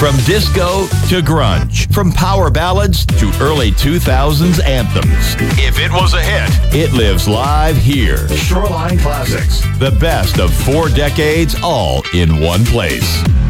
From disco to grunge, from power ballads to early 2000s anthems. If it was a hit, it lives live here. Shoreline Classics. The best of 4 decades, all in one place.